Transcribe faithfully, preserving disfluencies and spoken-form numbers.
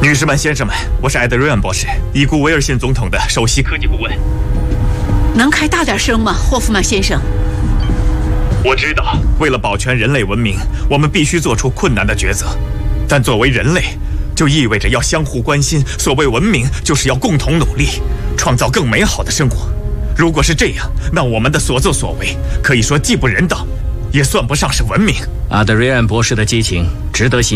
女士们、先生们，我是艾德瑞安博士，已故威尔逊总统的首席科技顾问。 能开大点声吗，霍夫曼先生？ 我知道，为了保全人类文明，我们必须做出困难的抉择。但作为人类，就意味着要相互关心。所谓文明，就是要共同努力，创造更美好的生活。如果是这样，那我们的所作所为，可以说既不人道，也算不上是文明。 阿德瑞安博士的激情值得欣赏。